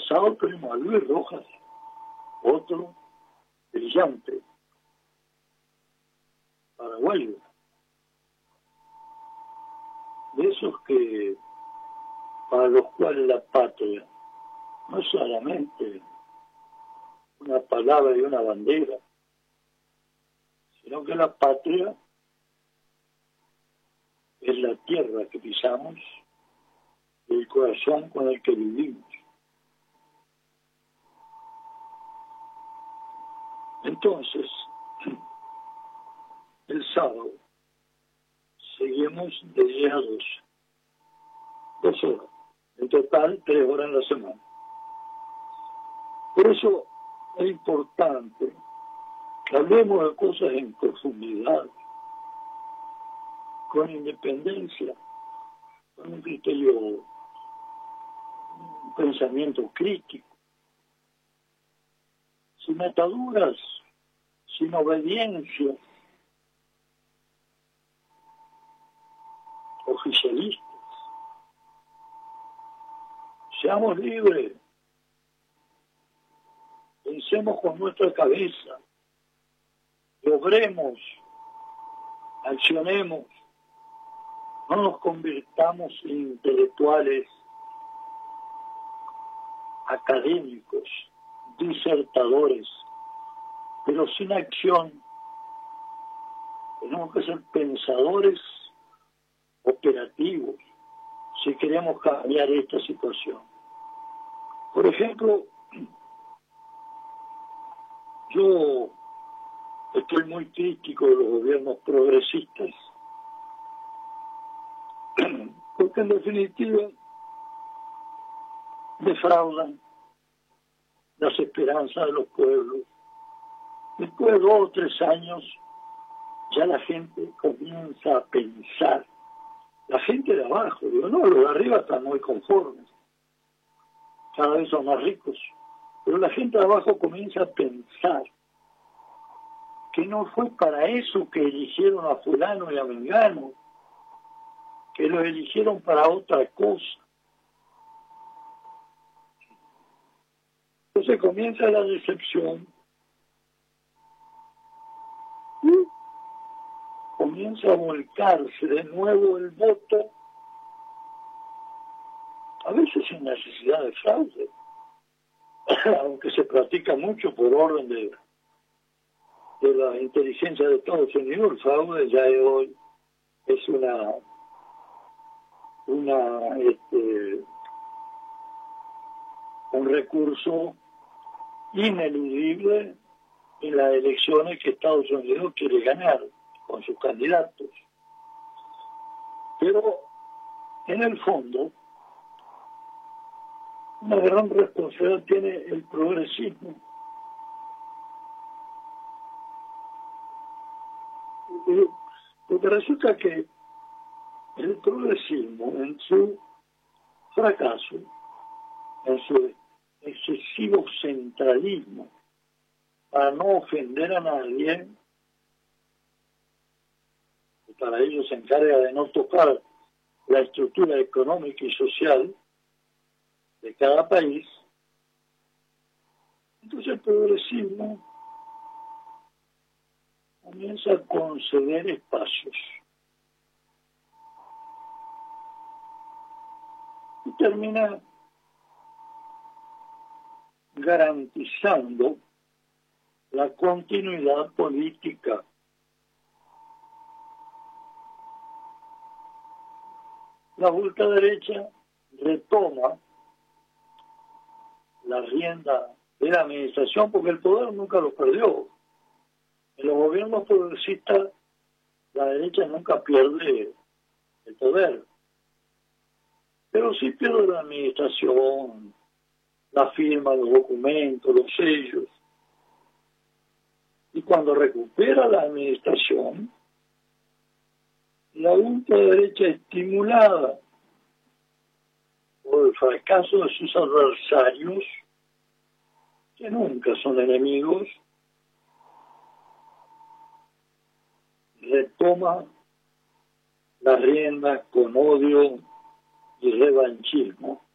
pasado tenemos a Luis Rojas, otro brillante paraguayo, de esos que para los cuales la patria no es solamente una palabra y una bandera, sino que la patria es la tierra que pisamos y el corazón con el que vivimos. Entonces, el sábado seguimos de 10 a 12, 2 horas, en total 3 horas en la semana. Por eso es importante que hablemos de cosas en profundidad, con independencia, con un criterio, un pensamiento crítico, sin ataduras, sin obediencia oficialistas. Seamos libres, pensemos con nuestra cabeza, logremos, accionemos, no nos convirtamos en intelectuales, académicos, disertadores, pero sin acción. Tenemos que ser pensadores operativos si queremos cambiar esta situación. Por ejemplo, yo estoy muy crítico de los gobiernos progresistas, porque en definitiva defraudan las esperanzas de los pueblos. Después de 2 o 3 años ya la gente comienza a pensar. La gente de abajo, digo, no, los de arriba están muy conformes, cada vez son más ricos, pero la gente de abajo comienza a pensar que no fue para eso que eligieron a fulano y a mengano, que los eligieron para otra cosa. Entonces comienza la decepción y comienza a volcarse de nuevo el voto, a veces sin necesidad de fraude, aunque se practica mucho por orden de la inteligencia de Estados Unidos. El fraude ya de hoy es un recurso ineludible en las elecciones que Estados Unidos quiere ganar con sus candidatos. Pero en el fondo una gran responsabilidad tiene el progresismo. Porque resulta que el progresismo, en su fracaso, en su excesivo centralismo, para no ofender a nadie, y para ello se encarga de no tocar la estructura económica y social de cada país. Entonces el progresismo comienza a conceder espacios y termina garantizando la continuidad política. La ultraderecha retoma la rienda de la administración porque el poder nunca lo perdió. En los gobiernos progresistas la derecha nunca pierde el poder, pero sí pierde la administración, la firma, los documentos, los sellos. Y cuando recupera la administración, la ultraderecha, estimulada por el fracaso de sus adversarios, que nunca son enemigos, retoma la rienda con odio y revanchismo.